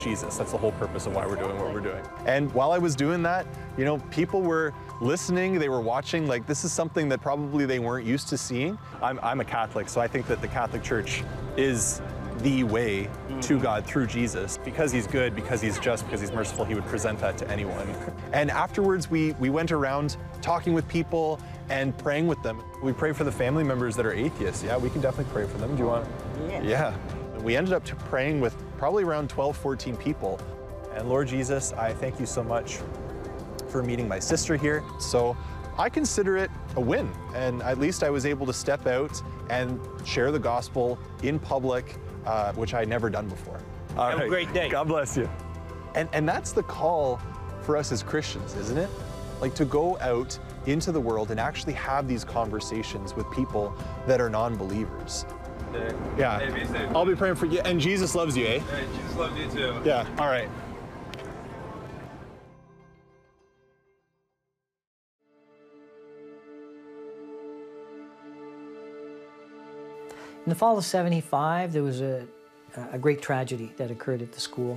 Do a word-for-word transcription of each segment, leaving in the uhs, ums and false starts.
Jesus. That's the whole purpose of why we're doing what we're doing. And while I was doing that, you know, people were listening, they were watching. Like, this is something that probably they weren't used to seeing. I'm, I'm a Catholic, so I think that the Catholic Church is the way to God through Jesus. Because he's good, because he's just, because he's merciful, he would present that to anyone. And afterwards, we, we went around talking with people and praying with them. We pray for the family members that are atheists. Yeah, we can definitely pray for them. Do you want? Yeah. Yeah. We ended up praying with probably around twelve, fourteen people. And Lord Jesus, I thank you so much for meeting my sister here. So I consider it a win. And at least I was able to step out and share the gospel in public, uh, which I had never done before. All Have right. a great day. God bless you. And, and that's the call for us as Christians, isn't it? Like, to go out into the world and actually have these conversations with people that are non-believers. Yeah, I'll be praying for you. And Jesus loves you, eh? Yeah, Jesus loves you too. Yeah, all right. In the fall of seventy-five, there was a, a great tragedy that occurred at the school.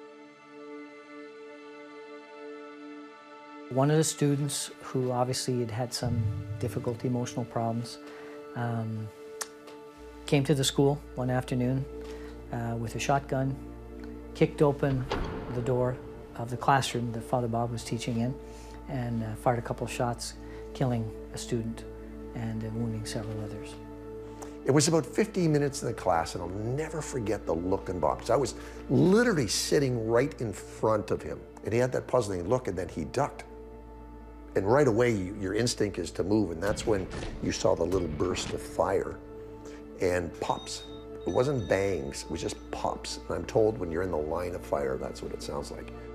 One of the students, who obviously had had some difficult emotional problems, um, came to the school one afternoon uh, with a shotgun, kicked open the door of the classroom that Father Bob was teaching in, and uh, fired a couple of shots, killing a student and uh, wounding several others. It was about fifteen minutes in the class, and I'll never forget the look in Bob, because I was literally sitting right in front of him, and he had that puzzling look, and then he ducked. And right away, you, your instinct is to move, and that's when you saw the little burst of fire and pops. It wasn't bangs, it was just pops. And I'm told when you're in the line of fire, that's what it sounds like.